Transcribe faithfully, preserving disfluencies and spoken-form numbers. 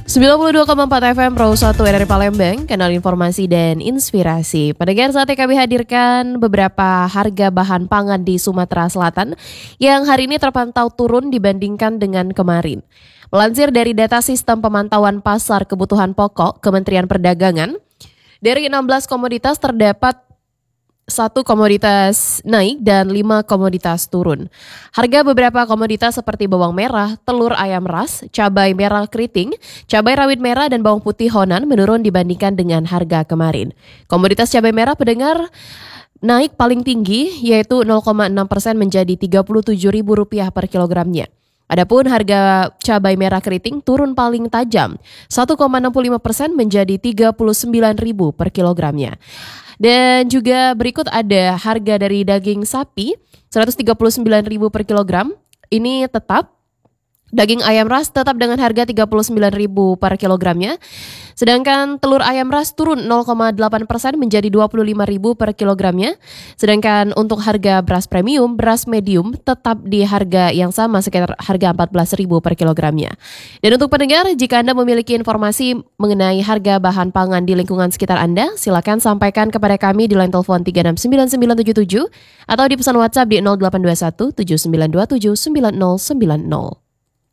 sembilan puluh dua koma empat F M Pro satu R R I Palembang, kanal informasi dan inspirasi. Pendengar, saatnya kami hadirkan beberapa harga bahan pangan di Sumatera Selatan yang hari ini terpantau turun dibandingkan dengan kemarin. Melansir dari data sistem pemantauan pasar kebutuhan pokok Kementerian Perdagangan, dari enam belas komoditas terdapat satu komoditas naik dan lima komoditas turun. Harga beberapa komoditas seperti bawang merah, telur ayam ras, cabai merah keriting, cabai rawit merah, dan bawang putih Honan menurun dibandingkan dengan harga kemarin. Komoditas cabai merah pendengar naik paling tinggi yaitu nol koma enam persen menjadi tiga puluh tujuh ribu rupiah per kilogramnya. Adapun harga cabai merah keriting turun paling tajam satu koma enam puluh lima persen menjadi tiga puluh sembilan ribu per kilogramnya. Dan juga berikut ada harga dari daging sapi seratus tiga puluh sembilan ribu per kilogram. Ini tetap. Daging ayam ras tetap dengan harga tiga puluh sembilan ribu per kilogramnya. Sedangkan telur ayam ras turun nol koma delapan persen menjadi dua puluh lima ribu per kilogramnya. Sedangkan untuk harga beras premium, beras medium tetap di harga yang sama sekitar harga empat belas ribu per kilogramnya. Dan untuk pendengar, jika Anda memiliki informasi mengenai harga bahan pangan di lingkungan sekitar Anda, silakan sampaikan kepada kami di line telepon tiga enam sembilan sembilan tujuh tujuh atau di pesan WhatsApp di nol delapan dua satu tujuh sembilan dua tujuh sembilan nol sembilan nol.